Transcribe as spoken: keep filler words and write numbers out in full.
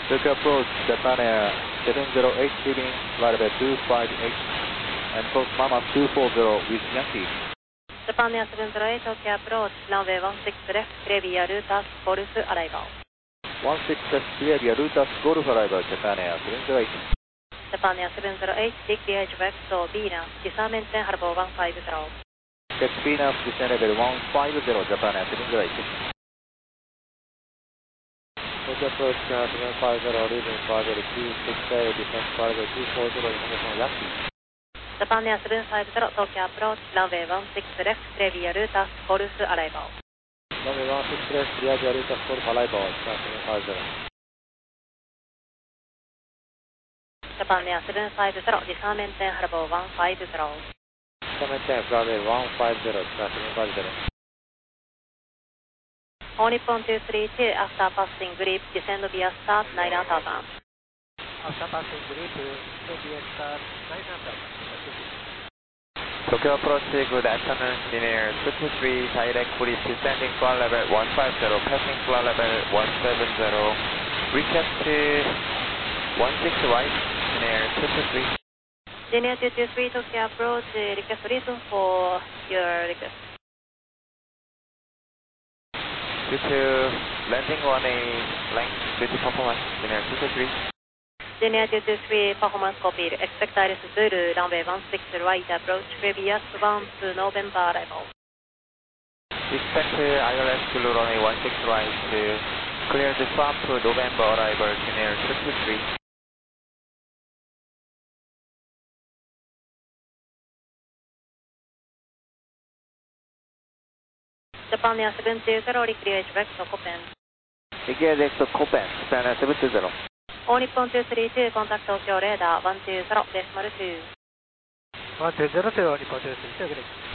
Tokyo approach, Japan Air seven zero eight leaving flight level two five eight and close Mama two four zero with Yankee. Japan Air seven zero eight, Tokyo approach, runway one six left, clear via Lutas, Golf arrival. one six left, clear via Lutas, Golf arrival, Japan Air seven zero eight. Japan Air seven zero eight, dig the edge west to Venus, disarm maintain harbor one five zero. Get Venus, descend level one five zero, Japan Air seven zero eight. Tokyo approach, seven five zero, leaving flight level two six eight, descend flight level two four zero, information Yankee. Japan Air seven five zero, Tokyo approach, runway one six left, clear via Lutas, Golf arrival. Runway one six left, clear via Lutas, Golf arrival, Japan seven five zero. Japan Air seven five zero, disarm maintain harbor one five zero. Disarm maintain runway one five zero, Japan seven five zero. All Nippon two three two, after passing grip, descend via start nine thousand. After passing grip, descend via start nine thousand. Tokyo approach, good afternoon, Linear two two three, direct grip, descending flight level one five zero, passing flight level one seven zero, request one six right, Linear two two three. Linear two two three, Tokyo approach, request reason for your request. Due to landing on a length, due to performance, Linear two two three. Linear two two three, performance copied. Expect Iris Zulu, runway one six right, approach previous one to November arrival. Expect I L S Zulu runway one six right to clear the swap to November arrival, Linear two two three. Japan Air seven two zero, recreate vector Copen. Recreate vector Copen, Japan Air seven two zero. All Nippon two three two, contact Tokyo radar one two zero decimal two. one two zero two, Nippon two three two,